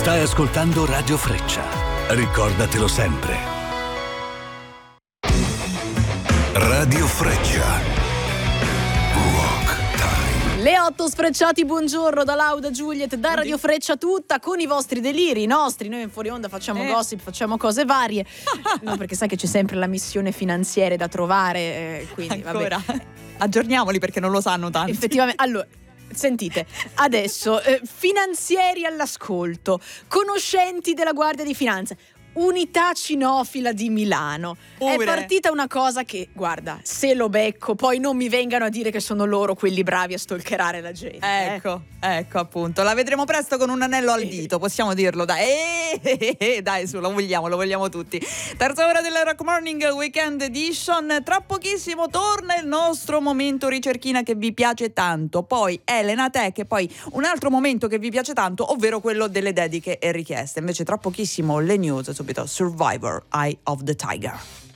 Stai ascoltando Radio Freccia. Ricordatelo sempre. Radio Freccia. Le 8 sfrecciati, buongiorno da Lauda Juliet, da Radio Freccia tutta, con i vostri deliri, i nostri. Noi in fuori onda facciamo gossip, facciamo cose varie. No, perché sai che c'è sempre la missione finanziaria da trovare, quindi ancora. Vabbè. Aggiorniamoli perché non lo sanno tanti. Effettivamente, allora, sentite, adesso finanzieri all'ascolto, conoscenti della Guardia di Finanza. Unità cinofila di Milano. È partita una cosa che, guarda, se lo becco poi non mi vengano a dire che sono loro quelli bravi a stalkerare la gente. Ecco appunto, la vedremo presto con un anello al dito, possiamo dirlo, dai. Dai, su, lo vogliamo tutti. Terza ora della Rock Morning Weekend Edition. Tra pochissimo torna il nostro momento ricerchina che vi piace tanto. Poi Elena Tech e poi un altro momento che vi piace tanto, ovvero quello delle dediche e richieste. Invece tra pochissimo le news, subito Survivor, Eye of the Tiger.